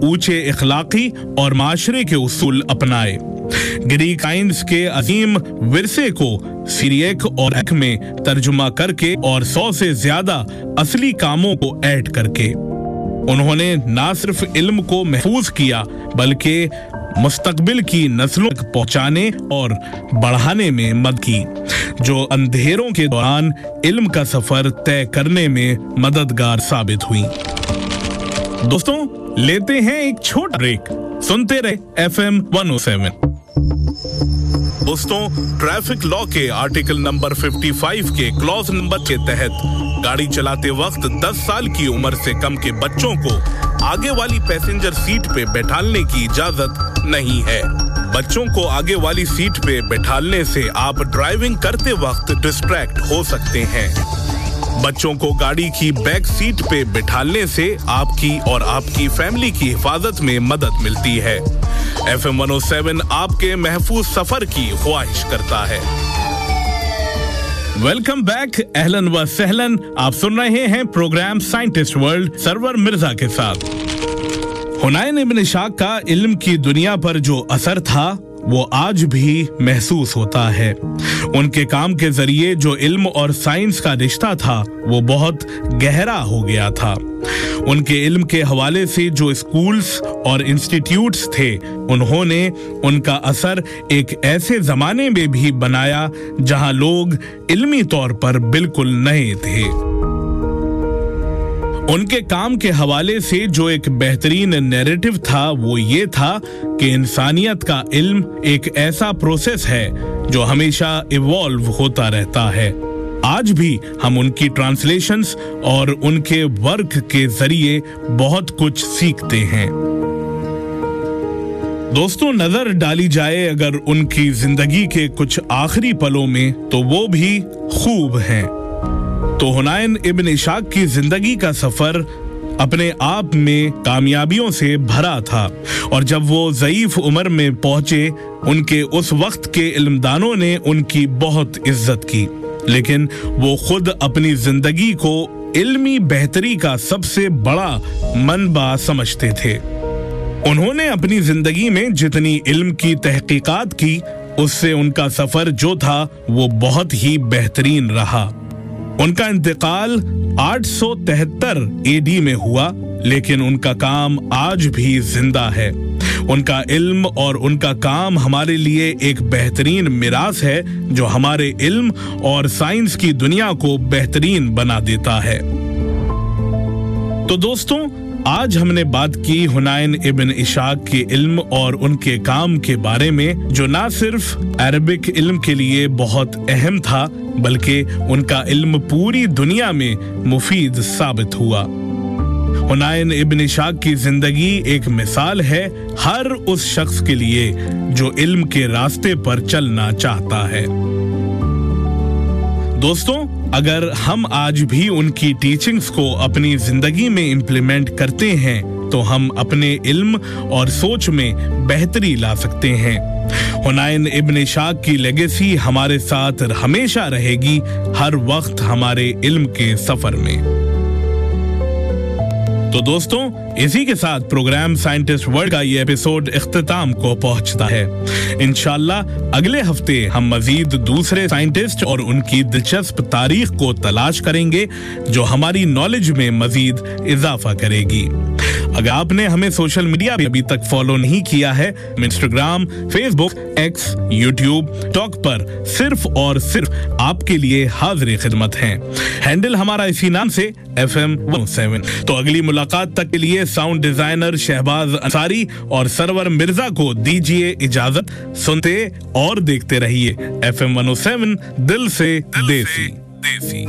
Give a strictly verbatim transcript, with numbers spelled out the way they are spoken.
ऊंचे इखलाकी और माशरे के उसूल अपनाए। ग्रीक साइंस के अजीम विरसे को सिरियक और अरबिक में तर्जुमा करके और सौ से ज्यादा असली कामों को ऐड करके उन्होंने ना सिर्फ इल्म को महफूज किया बल्कि मुस्तकबिल की नस्लों तक पहुंचाने और बढ़ाने में मदद की, जो अंधेरों के दौरान इल्म का सफर तय करने में मददगार साबित हुई। दोस्तों, लेते हैं एक छोटा ब्रेक, सुनते रहे F M one O seven. दोस्तों, ट्रैफिक लॉ के आर्टिकल नंबर पचपन के क्लॉज नंबर के तहत गाड़ी चलाते वक्त दस साल की उम्र से कम के बच्चों को आगे वाली पैसेंजर सीट पे बैठालने की इजाजत नहीं है। बच्चों को आगे वाली सीट पे बैठालने से आप ड्राइविंग करते वक्त डिस्ट्रैक्ट हो सकते हैं। बच्चों को गाड़ी की बैक सीट पे बिठालने से आपकी और आपकी फैमिली की हिफाजत में मदद मिलती है। F M one O seven आपके महफूज सफर की ख्वाहिश करता है। वेलकम बैक, अहलन व सहलन। आप सुन रहे हैं programme scientist world server Mirza के साथ। हुनाइन इब्न इशाक का इल्म की दुनिया पर जो असर था वो आज भी महसूस होता है। उनके काम के जरिए जो इल्म और साइंस का रिश्ता था वो बहुत गहरा हो गया था। उनके इल्म के हवाले से जो स्कूल्स और इंस्टीट्यूट्स थे, उन्होंने उनका असर एक ऐसे जमाने में भी बनाया जहां लोग इल्मी तौर पर बिल्कुल नए थे। उनके काम के हवाले से जो एक बेहतरीन नैरेटिव था वो ये था कि इंसानियत का इल्म एक ऐसा प्रोसेस है जो हमेशा इवॉल्व होता रहता है। आज भी हम उनकी ट्रांसलेशंस और उनके वर्क के जरिए बहुत कुछ सीखते हैं। दोस्तों, नजर डाली जाए अगर उनकी जिंदगी के कुछ आखिरी पलों में तो वो भी खूब हैं। तो हुनाइन इब्न इशाक की जिंदगी का सफर अपने आप में कामयाबियों से भरा था और जब वो ज़ईफ उम्र में पहुंचे, उनके उस वक्त के इल्मदानों ने उनकी बहुत इज्जत की, लेकिन वो खुद अपनी जिंदगी को इल्मी बेहतरी का सबसे बड़ा मनबा समझते थे। उन्होंने अपनी जिंदगी में जितनी इल्म की तहकीकात की, उससे उनका सफर जो था वो बहुत ही बेहतरीन रहा। उनका इंतकाल आठ सौ तिहत्तर ए डी में हुआ, लेकिन उनका काम आज भी जिंदा है। उनका इल्म और उनका काम हमारे लिए एक बेहतरीन मिरास है जो हमारे इल्म और साइंस की दुनिया को बेहतरीन बना देता है। तो दोस्तों, आज हमने बात की हुनाइन इब्न इशाक के इल्म और उनके काम के बारे में, जो ना सिर्फ अरबिक इल्म के लिए बहुत अहम था बल्कि उनका इल्म पूरी दुनिया में मुफीद साबित हुआ। हुनाइन इब्न इशाक की जिंदगी एक मिसाल है हर उस शख्स के लिए जो इल्म के रास्ते पर चलना चाहता है। दोस्तों, अगर हम आज भी उनकी टीचिंग्स को अपनी जिंदगी में इम्प्लीमेंट करते हैं तो हम अपने इल्म और सोच में बेहतरी ला सकते हैं। हुनाइन इब्न इशाक की लेगेसी हमारे साथ हमेशा रहेगी, हर वक्त हमारे इल्म के सफर में। तो दोस्तों, इसी के साथ प्रोग्राम साइंटिस्ट वर्ल्ड का ये एपिसोड इख्तिताम को पहुंचता है। इंशाल्लाह अगले हफ्ते हम मजीद दूसरे साइंटिस्ट और उनकी दिलचस्प तारीख को तलाश करेंगे जो हमारी नॉलेज में मजीद इजाफा करेगी। अगर आपने हमें सोशल मीडिया पे अभी तक फॉलो नहीं किया है, Instagram, Facebook, x, YouTube, talk पर सिर्फ और सिर्फ आपके लिए हाजिर खिदमत हैं। हैंडल हमारा इसी नाम से F M one O seven. तो अगली मुलाकात तक के लिए साउंड डिजाइनर शहबाज अंसारी और सरवर मिर्जा को दीजिए इजाजत। सुनते और देखते रहिए F M one O seven, दिल से देसी।